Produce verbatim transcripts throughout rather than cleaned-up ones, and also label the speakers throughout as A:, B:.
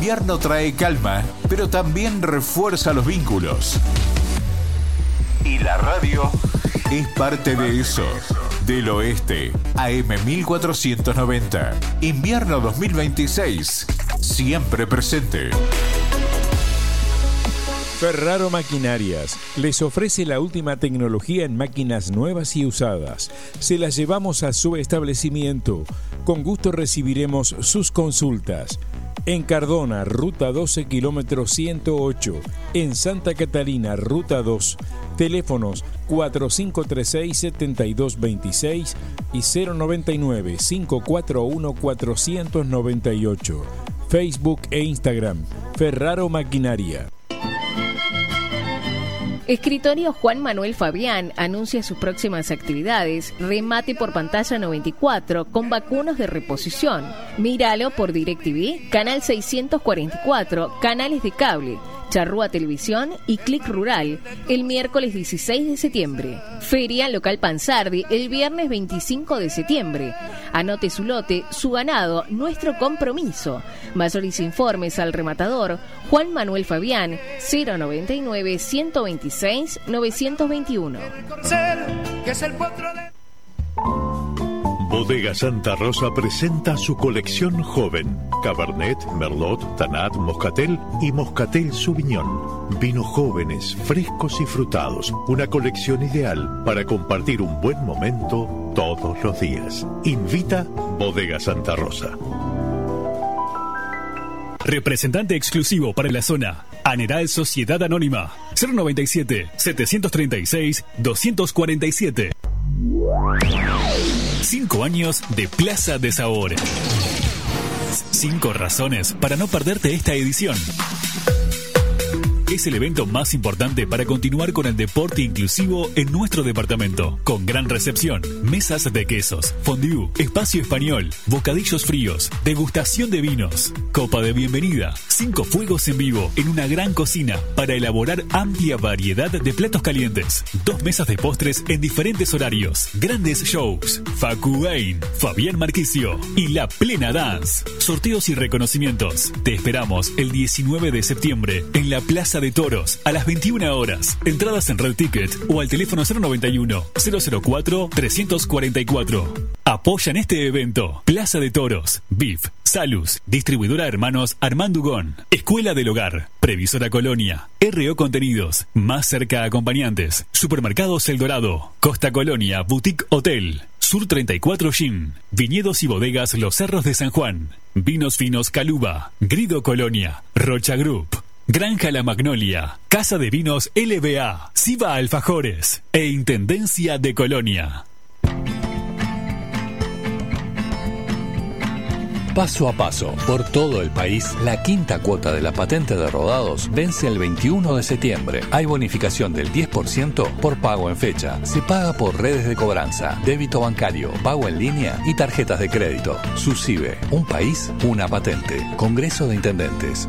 A: invierno trae calma, pero también refuerza los vínculos. Y la radio es parte de eso. Del Oeste, A M mil cuatrocientos noventa. Invierno dos mil veintiséis. Siempre presente.
B: Ferraro Maquinarias les ofrece la última tecnología en máquinas nuevas y usadas. Se las llevamos a su establecimiento. Con gusto recibiremos sus consultas. En Cardona, ruta doce, kilómetro ciento ocho. En Santa Catalina, ruta dos. Teléfonos cuatro cinco tres seis, siete dos dos seis y cero nueve nueve, cinco cuatro uno, cuatro nueve ocho. Facebook e Instagram, Ferraro Maquinaria.
C: Escritorio Juan Manuel Fabián anuncia sus próximas actividades. Remate por pantalla noventa y cuatro con vacunos de reposición. Míralo por DirecTV, canal seiscientos cuarenta y cuatro, canales de cable, Charrúa Televisión y Click Rural, el miércoles dieciséis de septiembre. Feria Local Pansardi, el viernes veinticinco de septiembre. Anote su lote, su ganado, nuestro compromiso. Mayores informes al rematador Juan Manuel Fabián, cero noventa y nueve, ciento veintiséis, novecientos veintiuno.
D: Bodega Santa Rosa presenta su colección joven. Cabernet, Merlot, Tanat, Moscatel y Moscatel Sauvignon. Vinos jóvenes, frescos y frutados. Una colección ideal para compartir un buen momento todos los días. Invita Bodega Santa Rosa.
E: Representante exclusivo para la zona. Aneral Sociedad Anónima. cero noventa y siete, setecientos treinta y seis, doscientos cuarenta y siete. Cinco años de Plaza de Sabor. Cinco razones para no perderte esta edición. Es el evento más importante para continuar con el deporte inclusivo en nuestro departamento. Con gran recepción, mesas de quesos, fondue, espacio español, bocadillos fríos, degustación de vinos, copa de bienvenida, cinco fuegos en vivo en una gran cocina para elaborar amplia variedad de platos calientes, dos mesas de postres en diferentes horarios, grandes shows, Facu Bain, Fabián Marquicio y La Plena Dance. Sorteos y reconocimientos. Te esperamos el diecinueve de septiembre en la Plaza de Toros a las veintiuna horas. Entradas en Red Ticket o al teléfono cero noventa y uno, cero cero cuatro, trescientos cuarenta y cuatro. Apoyan este evento. Plaza de Toros, B I F, Salus, Distribuidora Hermanos Armando Ugón, Escuela del Hogar, Previsora Colonia, R O Contenidos, Más Cerca Acompañantes, Supermercados El Dorado, Costa Colonia, Boutique Hotel, Sur treinta y cuatro Gym, Viñedos y Bodegas Los Cerros de San Juan, Vinos Finos Caluba, Grido Colonia, Rocha Group, Granja La Magnolia, Casa de Vinos L B A, Siva Alfajores e Intendencia de Colonia.
F: Paso a paso, por todo el país, la quinta cuota de la patente de rodados vence el veintiuno de septiembre. Hay bonificación del diez por ciento por pago en fecha. Se paga por redes de cobranza, débito bancario, pago en línea y tarjetas de crédito. SUSIBE, un país, una patente. Congreso de Intendentes.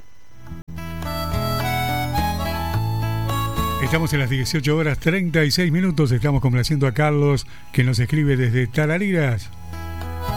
G: Estamos en las dieciocho horas treinta y seis minutos. Estamos complaciendo a Carlos, que nos escribe desde Tarariras.